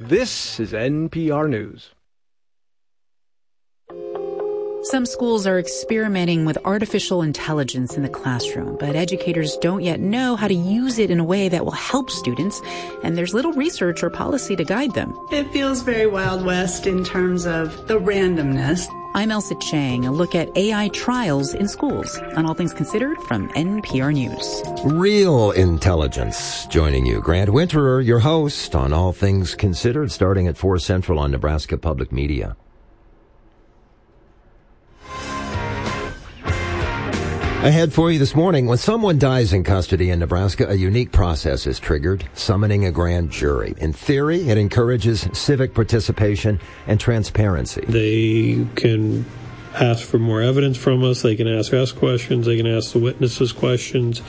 This is NPR News. Some schools are experimenting with artificial intelligence in the classroom, but educators don't yet know how to use it in a way that will help students, and there's little research or policy to guide them. It feels very Wild West in terms of the randomness. I'm Elsa Chang, a look at AI trials in schools on All Things Considered from NPR News. Real intelligence joining you. Grant Winterer, your host on All Things Considered, starting at 4 Central on Nebraska Public Media. Ahead for you this morning, when someone dies in custody in Nebraska, a unique process is triggered, summoning a grand jury. In theory, it encourages civic participation and transparency. They can ask for more evidence from us. They can ask us questions. They can ask the witnesses questions.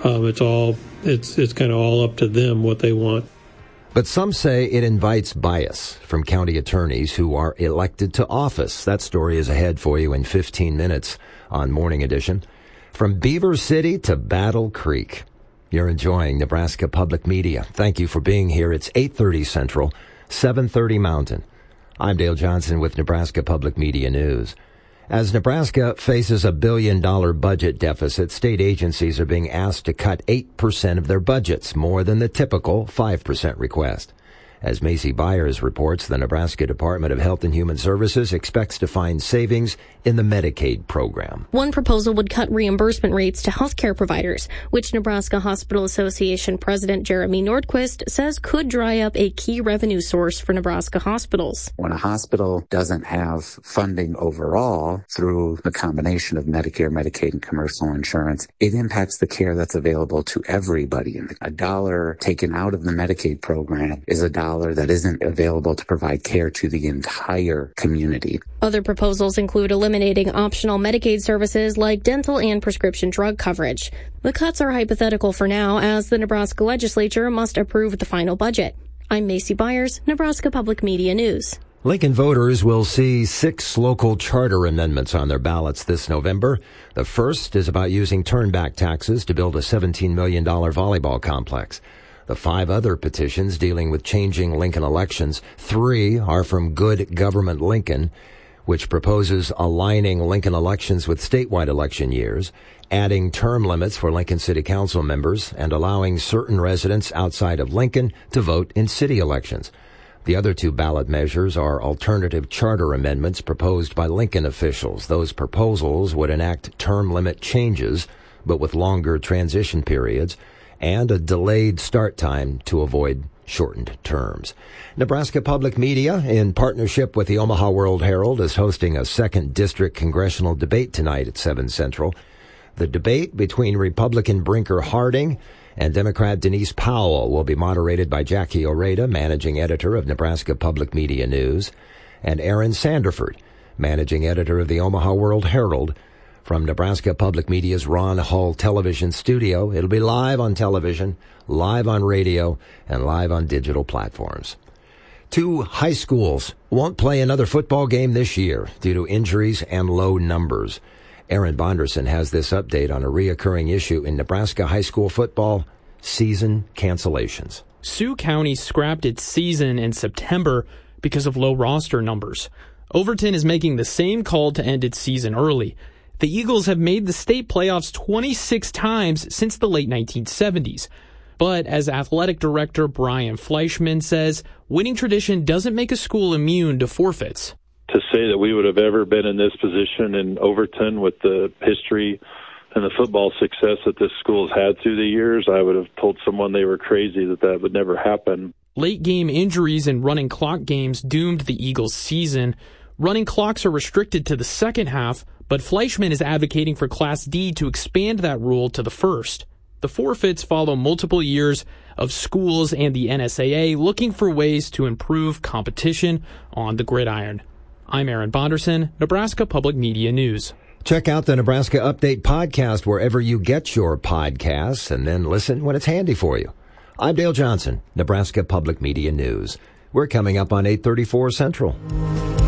It's kind of all up to them what they want. But some say it invites bias from county attorneys who are elected to office. That story is ahead for you in 15 minutes on Morning Edition. From Beaver City to Battle Creek, you're enjoying Nebraska Public Media. Thank you for being here. It's 8:30 Central, 7:30 Mountain. I'm Dale Johnson with Nebraska Public Media News. As Nebraska faces a $1 billion budget deficit, state agencies are being asked to cut 8% of their budgets, more than the typical 5% request. As Macy Byers reports, the Nebraska Department of Health and Human Services expects to find savings in the Medicaid program. One proposal would cut reimbursement rates to healthcare providers, which Nebraska Hospital Association President Jeremy Nordquist says could dry up a key revenue source for Nebraska hospitals. When a hospital doesn't have funding overall through the combination of Medicare, Medicaid, and commercial insurance, it impacts the care that's available to everybody. A dollar taken out of the Medicaid program is a dollar that isn't available to provide care to the entire community. Other proposals include eliminating optional Medicaid services like dental and prescription drug coverage. The cuts are hypothetical for now, as the Nebraska legislature must approve the final budget. I'm Macy Byers, Nebraska Public Media News. Lincoln voters will see 6 local charter amendments on their ballots this November. The first is about using turnback taxes to build a $17 million volleyball complex. The 5 other petitions dealing with changing Lincoln elections, 3 are from Good Government Lincoln, which proposes aligning Lincoln elections with statewide election years, adding term limits for Lincoln City Council members, and allowing certain residents outside of Lincoln to vote in city elections. The other 2 ballot measures are alternative charter amendments proposed by Lincoln officials. Those proposals would enact term limit changes, but with longer transition periods, and a delayed start time to avoid shortened terms. Nebraska Public Media, in partnership with the Omaha World Herald, is hosting a 2nd District congressional debate tonight at 7 Central. The debate between Republican Brinker Harding and Democrat Denise Powell will be moderated by Jackie Oreda, managing editor of Nebraska Public Media News, and Aaron Sanderford, managing editor of the Omaha World Herald. From Nebraska Public Media's Ron Hull television studio, it'll be live on television, live on radio, and live on digital platforms. 2 high schools won't play another football game this year due to injuries and low numbers. Aaron Bonderson has this update on a reoccurring issue in Nebraska high school football: season cancellations. Sioux County scrapped its season in September because of low roster numbers. Overton is making the same call to end its season early. The Eagles have made the state playoffs 26 times since the late 1970s. But as athletic director Brian Fleischman says, winning tradition doesn't make a school immune to forfeits. To say that we would have ever been in this position in Overton with the history and the football success that this school has had through the years, I would have told someone they were crazy that would never happen. Late game injuries and running clock games doomed the Eagles' season. Running clocks are restricted to the second half, but Fleischman is advocating for Class D to expand that rule to the first. The forfeits follow multiple years of schools and the NSAA looking for ways to improve competition on the gridiron. I'm Aaron Bonderson, Nebraska Public Media News. Check out the Nebraska Update podcast wherever you get your podcasts, and then listen when it's handy for you. I'm Dale Johnson, Nebraska Public Media News. We're coming up on 8:34 Central.